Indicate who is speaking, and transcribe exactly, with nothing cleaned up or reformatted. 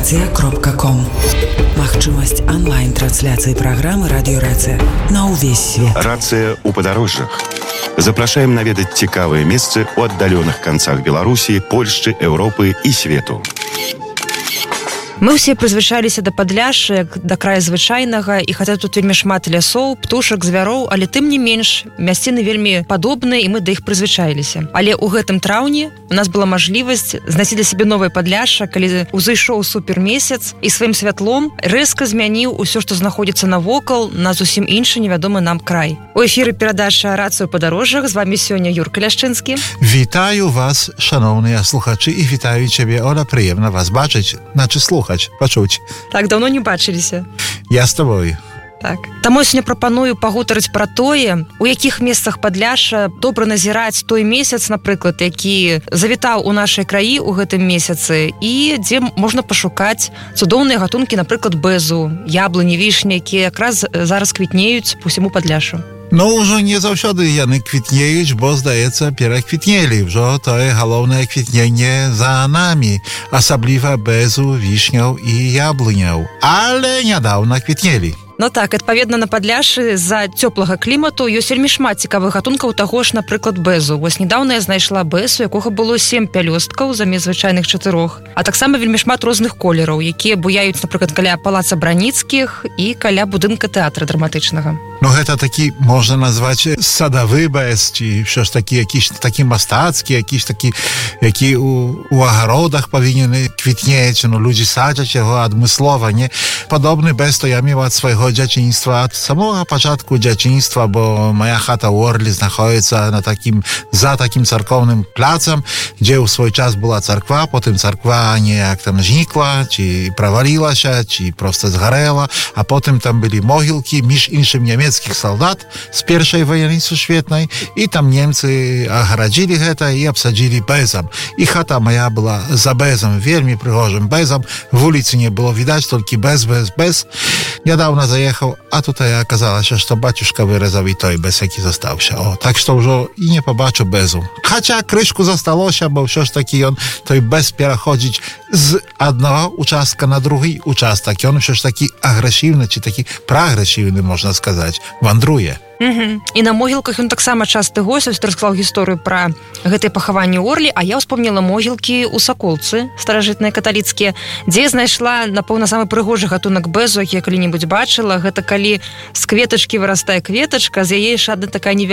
Speaker 1: Радиорация кропка ком. Магчымасць онлайн-трансляцыі праграмы Радиорация на ўвесь свет.
Speaker 2: Рация у падарожжах. Запрашаем наведаць цікавыя месцы ў аддаленых канцах Беларусі, Польшчы, Еўропы і свету.
Speaker 3: Мы ўсе прызвычаліся да Падляшша, як да края звычайнага, і хаця тут вельмі шмат лясоў, птушак, звяроў, але тым не менш, мясціны вельмі падобныя, і мы да іх прызвычаіліся. Але ў гэтым траўні у нас была мажлівасць знайсці для сябе новае Падляшша, калі узышоў супермесяц і сваім святлом рэзка змяніў усё, што знаходзіцца навокал, на зусім іншы невядомы нам край. У эфіры перадача «Рацыя ў падарожжах». З вамі сёння Юрка Ляшчынскі.
Speaker 4: Вітаю вас, шановныя слухачы, і вітаю цябе, Оля, прыемна вас бачыць, наче слухаць, пачуць.
Speaker 3: Так, даўно не бачыліся.
Speaker 4: Я з тобой.
Speaker 3: Так. Таму я сёння прапаную пагутарыць пра тое, у якіх месцах Падляшша добра назіраць той месяц, напрыклад, які завітаў у нашай краі ў гэтым месяцы, і дзе можна пашукаць цудоўныя гатункі, напрыклад, бэзу, яблыні, вішні, якія якраз зараз квітнеюць по ўсяму Падляшшу.
Speaker 4: Ну, ўжо не заўсёды яны квітнеюць, бо, здаецца, пераквітнелі. Ўжо тое галоўнае квітненне за намі, асабліва бэзу, вішняў і яблыняў. Але нядаўна квітнелі.
Speaker 3: Ну так, адпаведна на Падляшшы з-за цёплага клімату ёсць вельмі шмат цікавых гатункаў таго ж, напрыклад, бэзу. Вось нядаўна я знайшла бэз, у якога было сем пялёсткаў замест звычайных чатырох. А таксама вельмі шмат розных колераў, якія буяюць, напрыклад, каля палаца Браніцкіх і каля будынка тэатра драматычнага.
Speaker 4: Ну, гэта такі, можна назваць, садавы бэз, ці ўсё ж такі, якісь такі мастацкі, якісь такі, які у, у агародах павінен квітнець, ну, людзі садзяць яго адмыслова, не? Падобны бэз то я меў ад свайго дзяцінства, ад самога пачатку дзяцінства, бо моя хата ў Орлі знаходзіцца на такім, за такім царкоўным пляцам, дзе ў свой час была царква, потым царква неяк там знікла, ці правалілася, ці проста згарэла, а потым там былі могілкі, між іншым нямецкіх салдат з першай вайны сусветнай, і там немцы агарадзілі гэта і абсадзілі бэзам. І хата моя была за бэзам, вельмі прыгожым бэзам, вуліцы не было відаць, толькі бэз, бэз, бэз. Нядаўна заехаў, а тут аказалася, што бацюшка выразаў і той бэз, які застаўся. О, так што ўжо і не пабачу бэзу. Хаця крышку засталося, бо ўсё ж такі ён, той бэз пераходзіць з аднаго участка на другі участак. Ён ўсё ж такі агрэсіўны, ці такі праагрэсіўны, можна сказаць, вандруе.
Speaker 3: Угу. І на могілках ён таксама часты госць. Ось ты расклаў гісторыю пра гэтыя пахаванні ў Орлі, а я ўспомніла могілкі ў Саколцы, старажытныя каталіцкія, дзе знайшла, напэўна, самы прыгожы гатунак бэзу, які я калі-небудзь бачыла. Гэта калі з кветачкі вырастае кветачка, з яе яшчэ адна такая невялікая